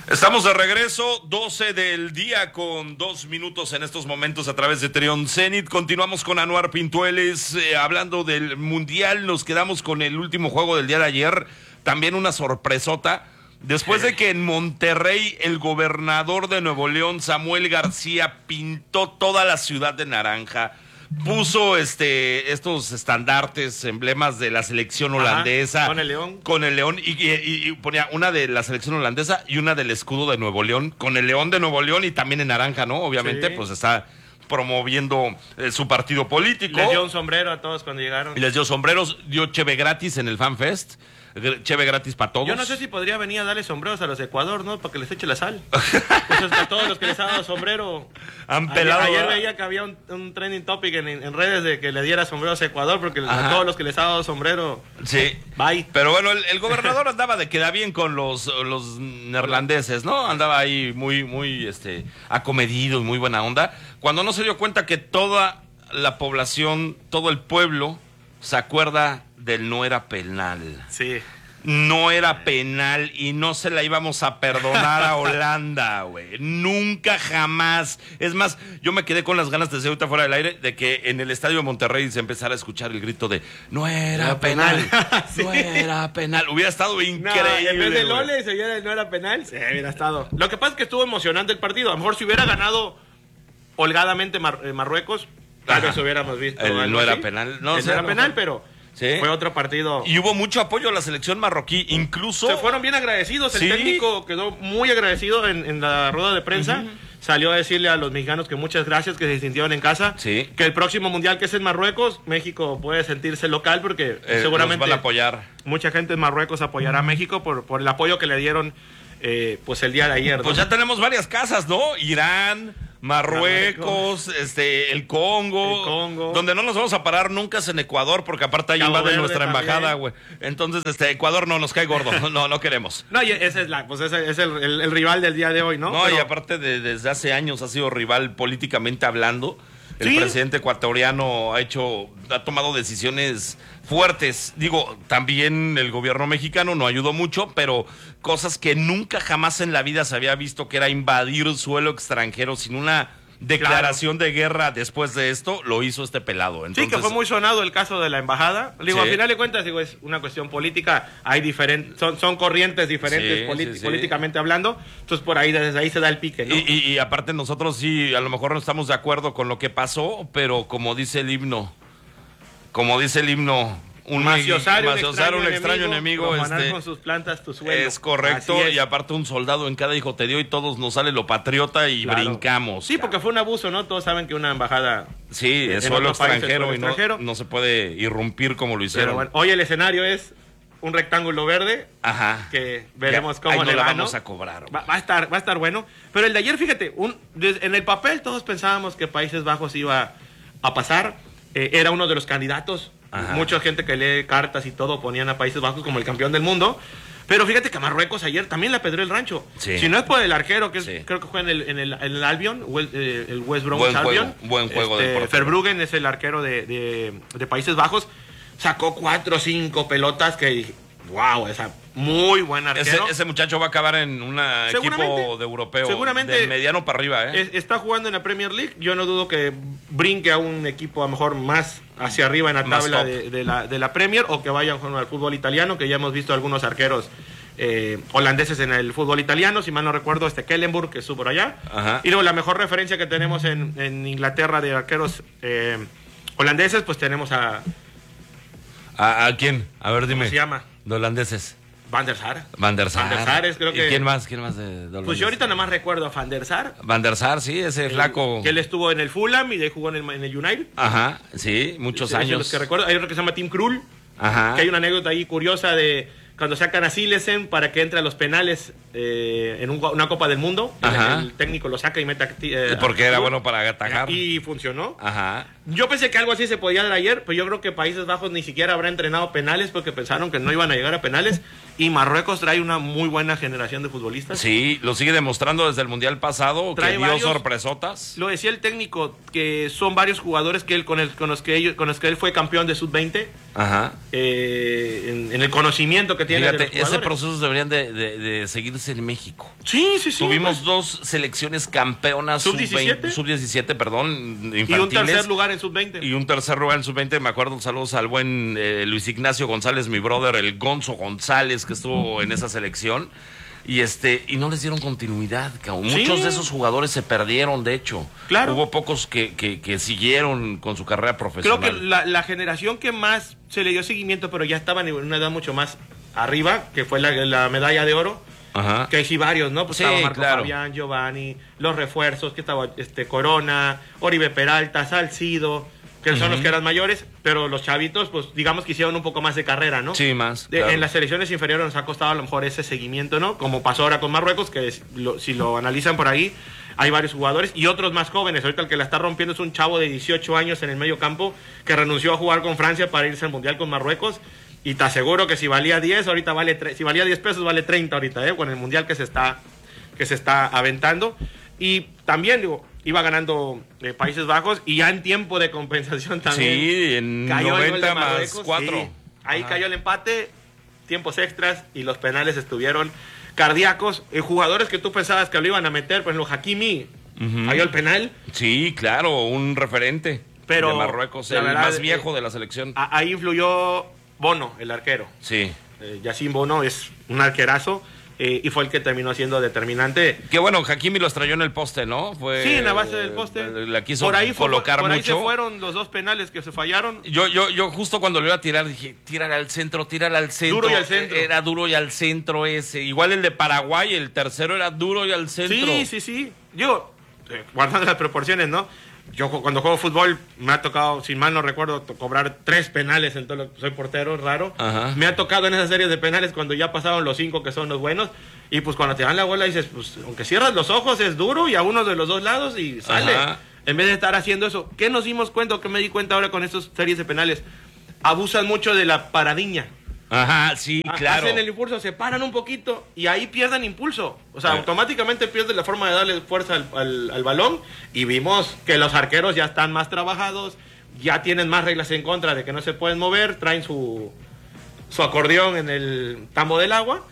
Estamos de regreso, 12 del día con 2 minutos en estos momentos a través de Trion Zenit. Continuamos con Anuar Pintueles, hablando del Mundial. Nos quedamos con el último juego del día de ayer, también una sorpresota. Después de que en Monterrey el gobernador de Nuevo León, Samuel García, pintó toda la ciudad de naranja, puso estos estandartes, emblemas de la selección holandesa. Con el león. Con el león y ponía una de la selección holandesa y una del escudo de Nuevo León, con el león de Nuevo León y también en naranja, ¿no? Obviamente, sí. Pues está promoviendo su partido político. Les dio un sombrero a todos cuando llegaron. Y les dio sombreros, dio cheve gratis en el FanFest. Cheve gratis para todos. Yo no sé si podría venir a darle sombreros a los de Ecuador, ¿no? Para que les eche la sal. Pues a todos los que les ha dado sombrero. Han pelado. Ayer veía que había un trending topic en redes de que le diera sombreros a Ecuador, porque a todos los que les ha dado sombrero. Sí. Bye. Pero bueno, el gobernador andaba de queda bien con los neerlandeses, ¿no? Andaba ahí muy acomedido y muy buena onda. Cuando no se dio cuenta que toda la población, todo el pueblo se acuerda del no era penal. Sí. No era penal y no se la íbamos a perdonar a Holanda, güey. Nunca, jamás. Es más, yo me quedé con las ganas de decir ahorita fuera del aire de que en el estadio de Monterrey se empezara a escuchar el grito de no era penal. Sí. No era penal. Hubiera estado increíble. No, en vez de Lole se oía no era penal. Sí, hubiera estado. Lo que pasa es que estuvo emocionante el partido. A lo mejor si hubiera ganado holgadamente Marruecos, tal vez hubiéramos visto. No era penal. No era penal, pero sí. Fue otro partido. Y hubo mucho apoyo a la selección marroquí, incluso. Se fueron bien agradecidos. Sí. El técnico quedó muy agradecido en la rueda de prensa. Salió a decirle a los mexicanos que muchas gracias, que se sintieron en casa. Sí. Que el próximo mundial, que es en Marruecos, México puede sentirse local porque seguramente nos van a apoyar. Mucha gente en Marruecos apoyará a México por el apoyo que le dieron pues el día de ayer, ¿no? Pues ya tenemos varias casas, ¿no? Irán, Marruecos, el Congo, donde no nos vamos a parar nunca es en Ecuador, porque aparte ahí invade nuestra embajada, güey. Entonces, Ecuador no nos cae gordo, no queremos. No, y ese es el rival del día de hoy, ¿no? No, pero... y aparte desde hace años ha sido rival políticamente hablando. El presidente ecuatoriano ha tomado decisiones fuertes. Digo, también el gobierno mexicano no ayudó mucho, pero cosas que nunca jamás en la vida se había visto, que era invadir suelo extranjero sin una declaración de guerra después de esto, lo hizo este pelado. Entonces, sí, que fue muy sonado el caso de la embajada. Digo, al final de cuentas, es una cuestión política, hay son corrientes diferentes políticamente hablando, entonces desde ahí se da el pique, ¿no? Y aparte nosotros sí, a lo mejor no estamos de acuerdo con lo que pasó, pero como dice el himno, un extraño enemigo, con sus plantas tu suelo. Es correcto, y aparte un soldado en cada hijo te dio y todos nos sale lo patriota y brincamos. Sí, porque fue un abuso, ¿no? Todos saben que una embajada es suelo extranjero y no se puede irrumpir como lo hicieron. Bueno, hoy el escenario es un rectángulo verde. Ajá. Que veremos cómo le la va, vamos ¿no? a cobrar. Va a estar bueno. Pero el de ayer, fíjate, en el papel todos pensábamos que Países Bajos iba a pasar. Era uno de los candidatos. Ajá. Mucha gente que lee cartas y todo ponían a Países Bajos como el campeón del mundo. Pero fíjate que Marruecos ayer también le apedreó el rancho. Sí. Si no es por el arquero, que creo que juega en el Albion, el West Bromwich Albion. Buen juego del Verbruggen es el arquero de Países Bajos. Sacó 4 o 5 pelotas que dije, wow, esa muy buen arquero. Ese muchacho va a acabar en un equipo de europeo. Seguramente. De mediano para arriba, Está jugando en la Premier League. Yo no dudo que brinque a un equipo a lo mejor más hacia arriba en la tabla de la Premier, o que vaya a jugar al fútbol italiano, que ya hemos visto algunos arqueros holandeses en el fútbol italiano. Si mal no recuerdo, Kellenburg, que estuvo por allá. Ajá. Y luego la mejor referencia que tenemos en Inglaterra de arqueros holandeses, pues tenemos ¿A quién? A ver, dime. ¿Cómo se llama? De holandeses. Van der Sar. Van der Sar es, creo que... ¿Y quién más de holandeses? Pues yo ahorita nada más recuerdo a Van der Sar. Van der Sar, sí, ese flaco. Que él estuvo en el Fulham y de ahí jugó en el United. Ajá, sí, muchos años. Los que recuerdo. Hay otro que se llama Tim Krul. Ajá. Que hay una anécdota ahí curiosa de cuando sacan a Silesen para que entre a los penales en una Copa del Mundo. El técnico lo saca y mete porque era bueno para atajar. Y funcionó. Ajá. Yo pensé que algo así se podía dar ayer, pero yo creo que Países Bajos ni siquiera habrá entrenado penales porque pensaron que no iban a llegar a penales. Y Marruecos trae una muy buena generación de futbolistas. Sí, lo sigue demostrando desde el Mundial pasado, trae que dio varios, sorpresotas. Lo decía el técnico, que son varios jugadores que él con los que él fue campeón de Sub-20. Ajá. En el conocimiento que tiene de los Fíjate, ese jugadores. proceso deberían de seguirse en México. Sí, sí, sí. Tuvimos pues. 2 selecciones campeonas ¿Sub-17? sub-17, perdón, infantiles. Y un tercer lugar en sub-20. Y un tercer lugar en sub-20, me acuerdo, saludos al buen Luis Ignacio González, mi brother, el Gonzo González, que estuvo en esa selección. Y no les dieron continuidad, cabrón. Sí. Muchos de esos jugadores se perdieron, de hecho. Claro. Hubo pocos que siguieron con su carrera profesional. Creo que la generación que más se le dio seguimiento, pero ya estaban en una edad mucho más arriba, que fue la medalla de oro, Ajá. que hay sí varios, ¿no? Pues Sí, estaba Marco claro. Fabián, Giovanni, los refuerzos, que estaba Corona, Oribe Peralta, Salcido, que son los que eran mayores, pero los chavitos, pues digamos que hicieron un poco más de carrera, ¿no? Sí, más. Claro. En las selecciones inferiores nos ha costado a lo mejor ese seguimiento, ¿no? Como pasó ahora con Marruecos, que si lo analizan por ahí, hay varios jugadores y otros más jóvenes. Ahorita el que la está rompiendo es un chavo de 18 años en el medio campo que renunció a jugar con Francia para irse al Mundial con Marruecos. Y te aseguro que si valía 10, ahorita vale si valía 10 pesos, vale 30 ahorita, con el Mundial que se está aventando. Y también, digo, iba ganando Países Bajos y ya en tiempo de compensación también. Sí, en cayó el gol de 90 más Marruecos, 4. sí. Ahí cayó el empate, tiempos extras y los penales estuvieron cardíacos. Jugadores que tú pensabas que lo iban a meter, por ejemplo, Hakimi falló el penal. Sí, claro, un referente Pero, de Marruecos, la el verdad, más viejo de la selección. Ahí influyó Bono, el arquero. Sí. Yacine Bono es un arquerazo y fue el que terminó siendo determinante. Que bueno, Hakimi lo estrelló en el poste, ¿no? Sí, en la base del poste. La quiso por ahí colocar por ahí mucho. se fueron los dos penales que se fallaron. Yo justo cuando lo iba a tirar dije, tírale al centro. Duro y al centro. Era duro y al centro ese. Igual el de Paraguay, el tercero era duro y al centro. Sí. Yo, guardando las proporciones, ¿no? Yo cuando juego fútbol me ha tocado, si mal no recuerdo, cobrar 3 penales en todo lo que soy portero, raro. Ajá. Me ha tocado en esas series de penales cuando ya pasaron los 5 que son los buenos. Y pues cuando te dan la bola dices, pues aunque cierras los ojos es duro y a uno de los dos lados y sale. Ajá. En vez de estar haciendo eso, ¿qué nos dimos cuenta o qué me di cuenta ahora con estas series de penales? Abusan mucho de la paradiña. Ajá, sí, claro. Hacen el impulso, se paran un poquito y ahí pierden impulso. O sea, automáticamente pierden la forma de darle fuerza al balón. Y vimos que los arqueros ya están más trabajados, ya tienen más reglas en contra de que no se pueden mover, traen su acordeón en el tambo del agua.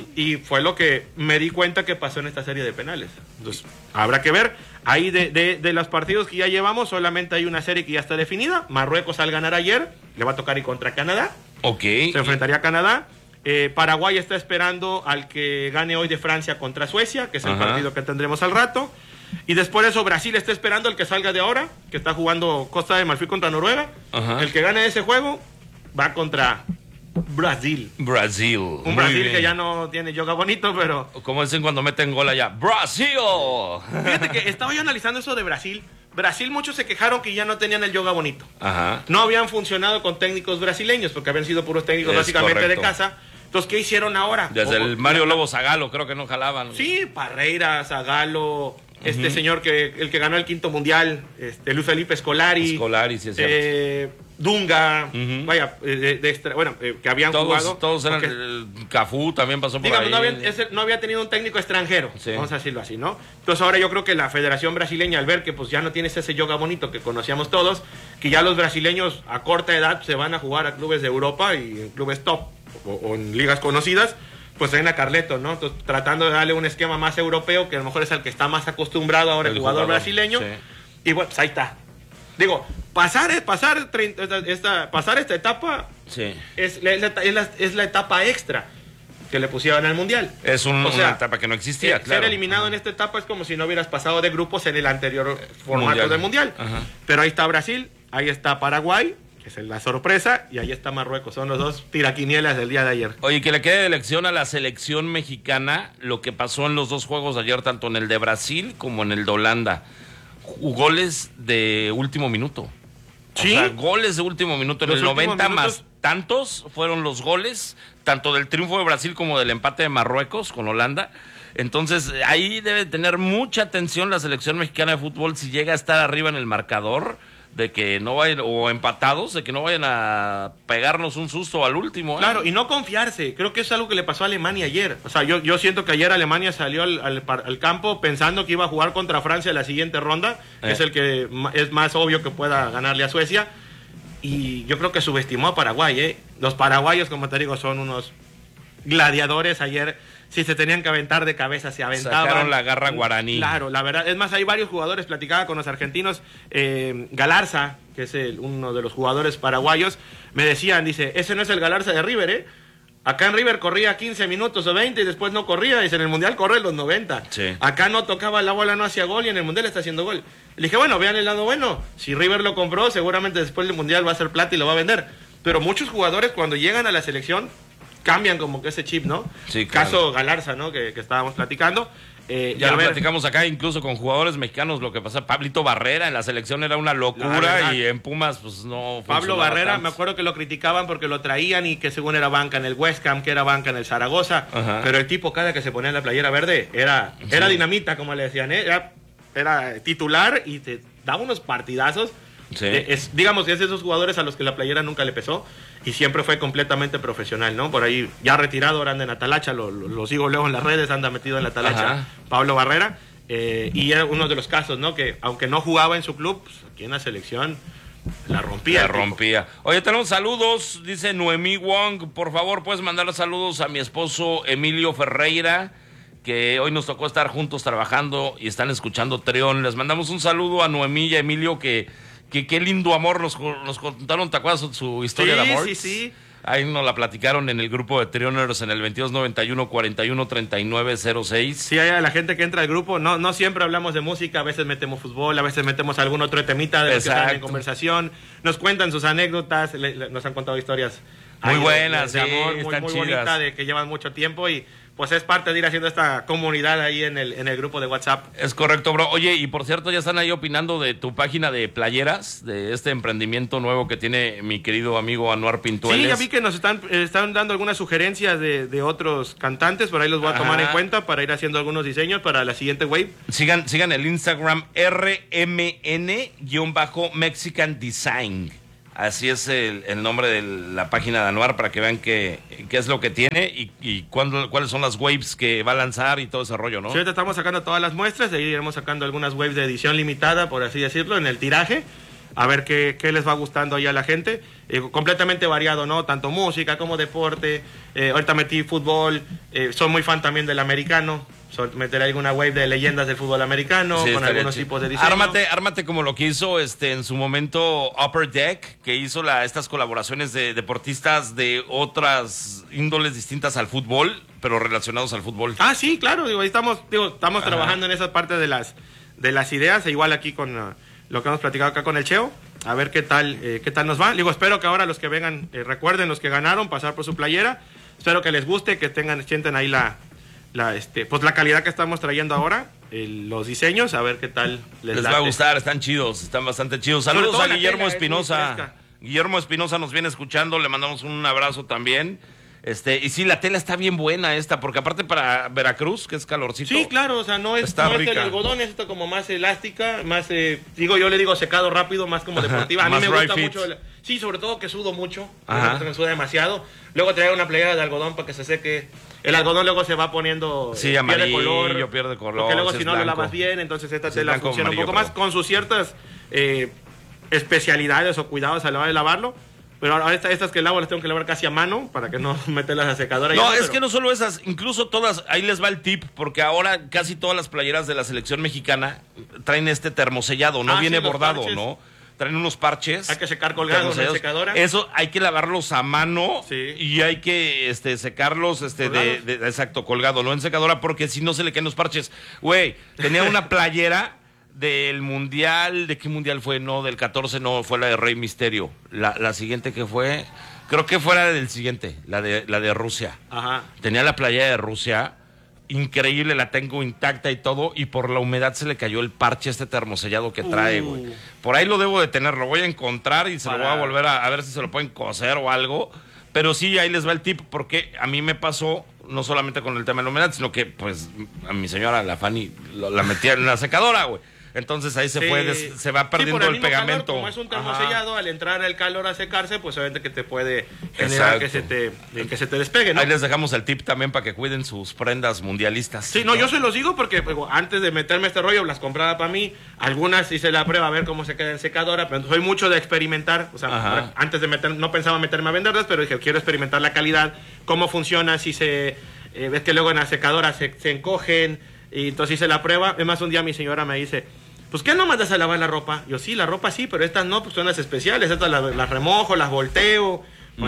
Y fue lo que me di cuenta que pasó en esta serie de penales. Entonces, habrá que ver. Ahí de los partidos que ya llevamos, solamente hay una serie que ya está definida. Marruecos al ganar ayer, le va a tocar ir contra Canadá. Ok. Se enfrentaría a Canadá. Paraguay está esperando al que gane hoy de Francia contra Suecia, que es el partido que tendremos al rato. Y después de eso, Brasil está esperando al que salga de ahora, que está jugando Costa de Marfil contra Noruega. El que gane ese juego va contra Brasil. Brasil. Un Brasil que ya no tiene yoga bonito, pero... Como dicen cuando meten gol allá. ¡Brasil! Fíjate que estaba yo analizando eso de Brasil. Brasil, muchos se quejaron que ya no tenían el yoga bonito. Ajá. No habían funcionado con técnicos brasileños, porque habían sido puros técnicos Es básicamente correcto. de casa. Entonces, ¿qué hicieron ahora? Desde el Mario Lobo Zagalo creo que no jalaban. Sí, Parreira, Zagallo, señor el que ganó el quinto mundial, Luis Felipe Scolari. Scolari, sí es cierto. Dunga, vaya, que habían jugado. Todos eran. Cafú también pasó por Digamos, ahí. no había tenido un técnico extranjero, Sí. vamos a decirlo así, ¿no? Entonces ahora yo creo que la Federación Brasileña, al ver que pues ya no tienes ese yoga bonito que conocíamos todos, que ya los brasileños a corta edad se van a jugar a clubes de Europa y en clubes top o en ligas conocidas, pues traen a Carleto, ¿no? Entonces tratando de darle un esquema más europeo, que a lo mejor es al que está más acostumbrado ahora el jugador brasileño. Sí. Y bueno, pues ahí está. Digo, pasar esta etapa Sí. es la etapa extra que le pusieron al Mundial. Es O sea, una etapa que no existía, claro. Ser eliminado en esta etapa es como si no hubieras pasado de grupos en el anterior formato Mundial. del Mundial. Ajá. Pero ahí está Brasil, ahí está Paraguay, que es la sorpresa, y ahí está Marruecos. Son los dos tiraquinielas del día de ayer. Oye, que le quede de lección a la selección mexicana lo que pasó en los dos juegos de ayer, tanto en el de Brasil como en el de Holanda. Goles de último minuto. Sí. O sea, goles de último minuto. En Los el 90 últimos más minutos. tantos fueron los goles, tanto del triunfo de Brasil como del empate de Marruecos con Holanda. Entonces, ahí debe tener mucha atención la selección mexicana de fútbol si llega a estar arriba en el marcador, de que no vayan, o empatados, de que no vayan a pegarnos un susto al último. Claro, y no confiarse. Creo que es algo que le pasó a Alemania ayer. O sea, yo siento que ayer Alemania salió al campo pensando que iba a jugar contra Francia en la siguiente ronda, que es el que es más obvio que pueda ganarle a Suecia. Y yo creo que subestimó a Paraguay, ¿eh? Los paraguayos, como te digo, son unos gladiadores ayer. Si se tenían que aventar de cabeza, se aventaban. Sacaron la garra guaraní. Claro, la verdad. Es más, hay varios jugadores, platicaba con los argentinos. Galarza, que es uno de los jugadores paraguayos, me decían, dice, ese no es el Galarza de River, ¿eh? Acá en River corría 15 minutos o 20 y después no corría. Dice, en el Mundial corre los 90. Sí. Acá no tocaba la bola, no hacía gol y en el Mundial está haciendo gol. Le dije, bueno, vean el lado bueno. Si River lo compró, seguramente después del Mundial va a hacer plata y lo va a vender. Pero muchos jugadores cuando llegan a la selección cambian como que ese chip, ¿no? Sí, claro. Caso Galarza, ¿no? Que estábamos platicando. Ya lo platicamos acá, incluso con jugadores mexicanos, lo que pasa. Pablito Barrera en la selección era una locura y en Pumas, pues no. Pablo Barrera, tanto. Me acuerdo que lo criticaban porque lo traían y que según era banca en el West Ham, que era banca en el Zaragoza. Ajá. Pero el tipo, cada que se ponía en la playera verde, era dinamita, como le decían, ¿eh? Era titular y te daba unos partidazos. Sí. Digamos que es de esos jugadores a los que la playera nunca le pesó y siempre fue completamente profesional, ¿no? Por ahí ya retirado, ahora anda en Atalacha, lo sigo luego en las redes, anda metido en la Atalacha. Ajá. Pablo Barrera, y era uno de los casos, ¿no? Que aunque no jugaba en su club, pues aquí en la selección la rompía. La rompía. Oye, tenemos saludos, dice Noemí Wong, por favor, puedes mandar saludos a mi esposo Emilio Ferreira, que hoy nos tocó estar juntos trabajando y están escuchando Treón. Les mandamos un saludo a Noemí y a Emilio, que qué lindo amor nos contaron. ¿Te acuerdas su historia de amor? Sí. Ahí nos la platicaron en el grupo de Trioners en el 2291-413906. Sí, hay a la gente que entra al grupo, no siempre hablamos de música, a veces metemos fútbol, a veces metemos algún otro temita de los que están en conversación, nos cuentan sus anécdotas, nos han contado historias muy buenas, de amor, muy bonita, de que llevan mucho tiempo y pues es parte de ir haciendo esta comunidad ahí en el grupo de WhatsApp. Es correcto, bro. Oye, y por cierto, ya están ahí opinando de tu página de playeras, de este emprendimiento nuevo que tiene mi querido amigo Anuar Pintueles. Sí, ya vi que nos están dando algunas sugerencias de otros cantantes, por ahí los voy a tomar en cuenta para ir haciendo algunos diseños para la siguiente wave. Sigan el Instagram RMN-Mexican Design. Así es el nombre de la página de Anuar para que vean qué es lo que tiene y cuáles son las waves que va a lanzar y todo ese rollo, ¿no? Sí, ahorita estamos sacando todas las muestras, de ahí iremos sacando algunas waves de edición limitada, por así decirlo, en el tiraje, a ver qué les va gustando ahí a la gente. Completamente variado, ¿no? Tanto música como deporte. Ahorita metí fútbol, soy muy fan también del americano. Meteré alguna wave de leyendas del fútbol americano, sí, con algunos tipos de diseño. Ármate como lo que hizo en su momento Upper Deck, que hizo estas colaboraciones de deportistas de otras índoles distintas al fútbol, pero relacionados al fútbol. Ah, sí, claro, ahí estamos trabajando en esa parte de las ideas, e igual aquí con lo que hemos platicado acá con el Cheo, a ver qué tal nos va. Espero que ahora los que vengan recuerden los que ganaron, pasar por su playera. Espero que les guste, que sienten ahí pues la calidad que estamos trayendo ahora, los diseños, a ver qué tal les va a gustar. Están chidos, están bastante chidos. Saludos a Guillermo Espinosa. Guillermo Espinosa nos viene escuchando, le mandamos un abrazo también. Y sí, la tela está bien buena porque aparte para Veracruz, que es calorcito. Sí, claro, o sea, no es el algodón, es como más elástica, más, yo le digo secado rápido, más como deportiva. A mí me gusta mucho, sí, sobre todo que sudo mucho, me suda demasiado. Luego traer una playera de algodón para que se seque. El algodón luego se va poniendo, pierde color. Porque luego si no lo lavas bien, entonces esta tela funciona un poco más con sus ciertas especialidades o cuidados a la hora de lavarlo. Pero ahora estas que lavo las tengo que lavar casi a mano para que no meterlas a secadora. No, es que no solo esas, incluso todas, ahí les va el tip, porque ahora casi todas las playeras de la selección mexicana traen este termosellado, no viene bordado, parches. ¿No? Traen unos parches. Hay que secar colgados en la secadora. Eso hay que lavarlos a mano y hay que secarlos exacto, colgado, no en secadora, porque si no se le caen los parches. Güey, tenía una playera del mundial, ¿de qué mundial fue? No, del 14 no, fue la de Rey Misterio. La siguiente que fue, creo que fue la del siguiente, la de Rusia. Ajá. Tenía la playera de Rusia, increíble, la tengo intacta y todo, y por la humedad se le cayó el parche termosellado que trae, güey. Por ahí lo debo de tener, lo voy a encontrar y se lo voy a volver a ver si se lo pueden coser o algo. Pero sí, ahí les va el tip, porque a mí me pasó, no solamente con el tema de la humedad, sino que, pues, a mi señora, la Fanny, la metía en la secadora, güey. Entonces ahí se va perdiendo el pegamento. Calor, como es un termosellado, al entrar el calor a secarse, pues obviamente que te puede generar que se te despegue, ¿no? Ahí les dejamos el tip también para que cuiden sus prendas mundialistas. Sí, no, yo se los digo porque antes de meterme este rollo las compraba para mí, algunas hice la prueba a ver cómo se queda en secadora, pero soy mucho de experimentar, o sea, antes de no pensaba meterme a venderlas, pero dije, quiero experimentar la calidad, cómo funciona, si ves que luego en la secadora se encogen, y entonces hice la prueba. Además, un día mi señora me dice, pues ¿qué no mandas a lavar la ropa? Yo, sí, la ropa sí, pero estas no, pues son las especiales, estas las remojo, las volteo,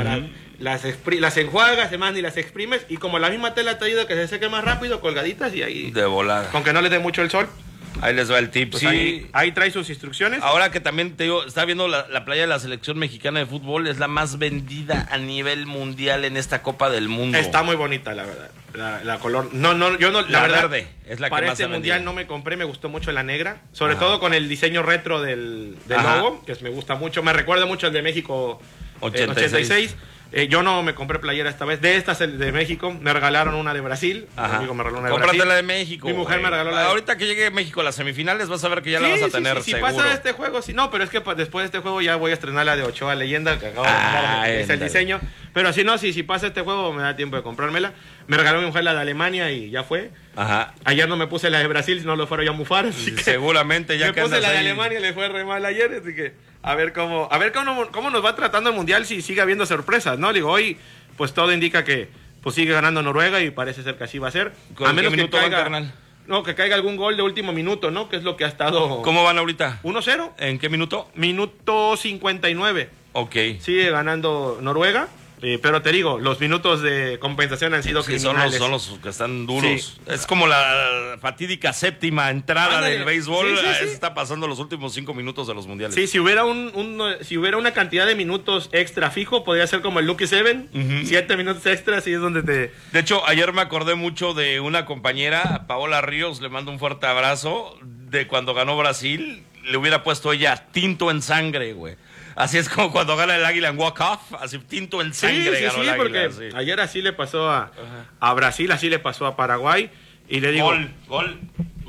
las enjuagas, además ni las exprimes, y como la misma tela te ayuda que se seque más rápido, colgaditas y ahí... De volada. Con que no les dé mucho el sol. Ahí les va el tip, pues sí. Ahí trae sus instrucciones. Ahora que también te digo, está viendo la playa de la selección mexicana de fútbol, es la más vendida a nivel mundial en esta Copa del Mundo. Está muy bonita, la verdad. La color, yo no, la verdad, verde es la que para más este mundial no me compré, me gustó mucho la negra, sobre todo con el diseño retro del logo, que me gusta mucho, me recuerda mucho al de México 86. Yo no me compré playera esta vez. De estas de México, me regalaron una de Brasil. Mi amigo me regaló una de Cómprate Brasil. la de México. Mi mujer me regaló la de... Ahorita que llegue México a las semifinales vas a ver que ya la vas a tener si seguro. pasa este juego, sí. No, pero es que después de este juego ya voy a estrenar la de Ochoa Leyenda, que acabo de mandar, es el diseño. Pero si no, si pasa este juego me da tiempo de comprármela. Me regaló mi mujer la de Alemania y ya fue. Ayer no me puse la de Brasil, si no lo fuera yo a mufar. Así que seguramente ya me que puse la de Alemania y le fue re mal ayer, así que a ver cómo nos va tratando el mundial, si sigue habiendo sorpresas, ¿no? Digo, hoy pues todo indica que pues sigue ganando Noruega y parece ser que así va a ser. A menos que caiga, que caiga algún gol de último minuto, ¿no? Que es lo que ha estado... ¿Cómo van ahorita? 1-0. ¿En qué minuto? Minuto 59. Ok. Sigue ganando Noruega. Pero te digo, los minutos de compensación han sido criminales. Son los que están duros. Sí. Es como la fatídica séptima entrada del béisbol. Sí. Está pasando los últimos 5 minutos de los mundiales. Sí, si hubiera una cantidad de minutos extra fijo, podría ser como el Lucky 7. 7 minutos extras y es donde te... De hecho, ayer me acordé mucho de una compañera, Paola Ríos, le mando un fuerte abrazo, de cuando ganó Brasil, le hubiera puesto ella tinto en sangre, güey. Así es como cuando gana el Águila en walk-off, así tinto en sangre ganó el Águila. Porque ayer así le pasó a Brasil, así le pasó a Paraguay, y le digo... Gol.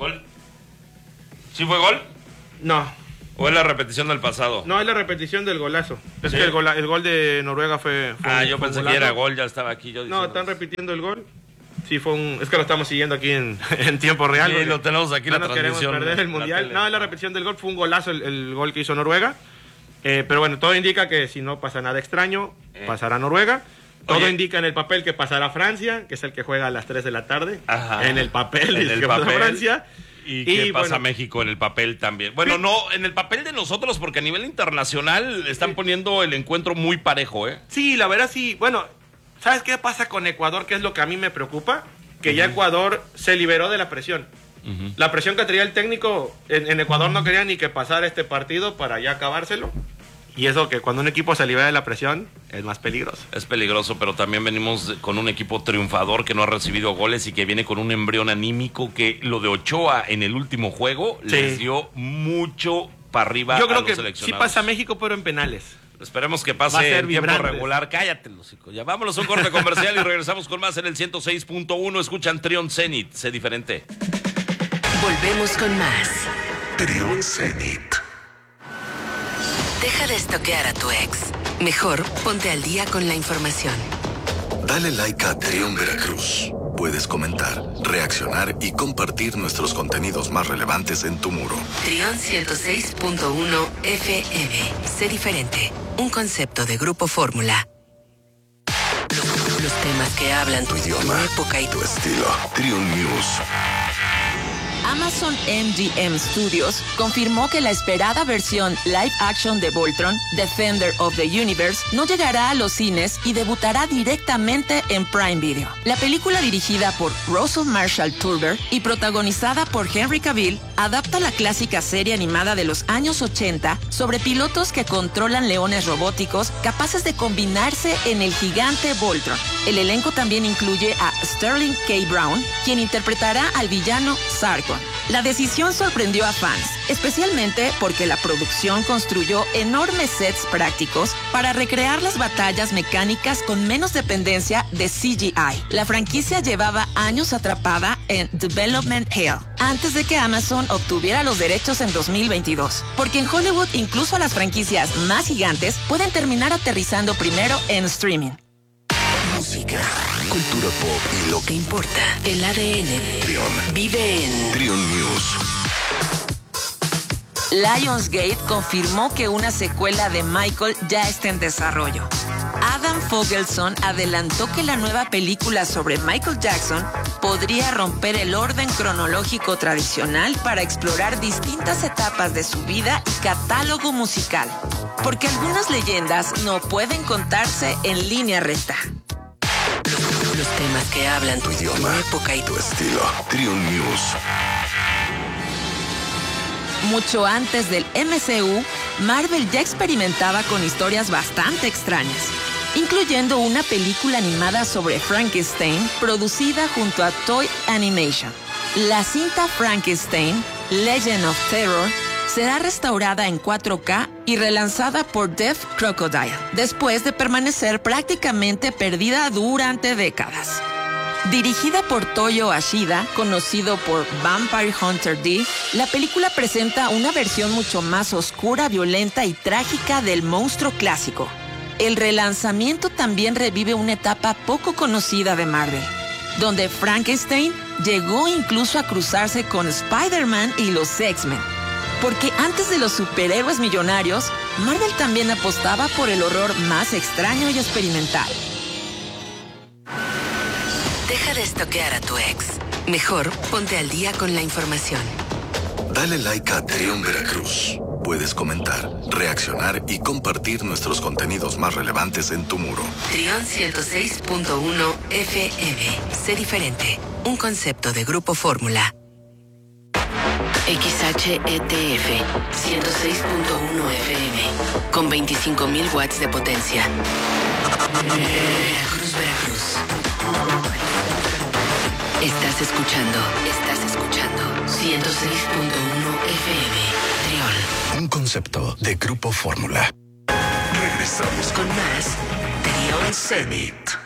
¿Sí fue gol? No. ¿O es la repetición del pasado? No, es la repetición del golazo. Es que el gol de Noruega fue yo pensé que era gol, ya estaba aquí. No, están repitiendo el gol. Sí, es que lo estamos siguiendo aquí en tiempo real. Sí, lo tenemos aquí no la transmisión. No queremos perder el mundial. No, es la repetición del gol, fue un golazo el gol que hizo Noruega. Pero bueno, todo indica que si no pasa nada extraño, pasará Noruega. Todo indica en el papel que pasará Francia, que es el que juega a las 3 de la tarde. En el papel, pasa Francia. Y que pasa México en el papel también. Bueno, no, en el papel de nosotros, porque a nivel internacional están poniendo el encuentro muy parejo, ¿eh? Sí, la verdad sí. Bueno, ¿sabes qué pasa con Ecuador? ¿Qué es lo que a mí me preocupa? Que ya Ecuador se liberó de la presión. La presión que tenía el técnico en Ecuador no quería ni que pasara este partido para ya acabárselo. Y eso que cuando un equipo se libera de la presión es más peligroso. Es peligroso, pero también venimos con un equipo triunfador que no ha recibido goles y que viene con un embrión anímico que lo de Ochoa en el último juego les dio mucho para arriba. Yo creo que sí pasa México, pero en penales. Esperemos que pase en tiempo regular. Cállate, Lucico. Ya vámonos a un corte comercial y regresamos con más en el 106.1. Escuchan Trion Zenit. Sé diferente. Volvemos con más. Trion Zenit. Deja de estoquear a tu ex. Mejor ponte al día con la información. Dale like a Trion Veracruz. Puedes comentar, reaccionar y compartir nuestros contenidos más relevantes en tu muro. Trion 106.1 FM. Sé diferente. Un concepto de Grupo Fórmula. Los temas que hablan tu idioma, tu época y tu estilo. Trion News. Amazon MGM Studios confirmó que la esperada versión live action de Voltron, Defender of the Universe, no llegará a los cines y debutará directamente en Prime Video. La película, dirigida por Russell Marshall Turber y protagonizada por Henry Cavill, adapta la clásica serie animada de los años 80 sobre pilotos que controlan leones robóticos capaces de combinarse en el gigante Voltron. El elenco también incluye a Sterling K. Brown, quien interpretará al villano Sarko, Respawn. La decisión sorprendió a fans, especialmente porque la producción construyó enormes sets prácticos para recrear las batallas mecánicas con menos dependencia de CGI. La franquicia llevaba años atrapada en Development Hell, antes de que Amazon obtuviera los derechos en 2022. Porque en Hollywood incluso las franquicias más gigantes pueden terminar aterrizando primero en streaming. Música, cultura pop y lo que importa. El ADN Trion vive en Trion News. Lionsgate confirmó que una secuela de Michael ya está en desarrollo. Adam Fogelson adelantó que la nueva película sobre Michael Jackson podría romper el orden cronológico tradicional para explorar distintas etapas de su vida y catálogo musical, porque algunas leyendas no pueden contarse en línea recta. Los temas que hablan Tu idioma, tu época y tu estilo. Trion News. Mucho antes del MCU, Marvel ya experimentaba con historias bastante extrañas, incluyendo una película animada sobre Frankenstein producida junto a Toy Animation. La cinta Frankenstein, Legend of Terror, será restaurada en 4K y relanzada por Deaf Crocodile, después de permanecer prácticamente perdida durante décadas. Dirigida por Toyo Ashida, conocido por Vampire Hunter D, la película presenta una versión mucho más oscura, violenta y trágica del monstruo clásico. El relanzamiento también revive una etapa poco conocida de Marvel, donde Frankenstein llegó incluso a cruzarse con Spider-Man y los X-Men. Porque antes de los superhéroes millonarios, Marvel también apostaba por el horror más extraño y experimental. Deja de estoquear a tu ex. Mejor ponte al día con la información. Dale like a Trion Veracruz. Puedes comentar, reaccionar y compartir nuestros contenidos más relevantes en tu muro. Trion 106.1 FM. Sé diferente. Un concepto de Grupo Fórmula. XHETF 106.1 FM. Con 25.000 watts de potencia. Veracruz, Veracruz. Estás escuchando 106.1 FM. Trion. Un concepto de Grupo Fórmula. Regresamos Con más Trion Zenit.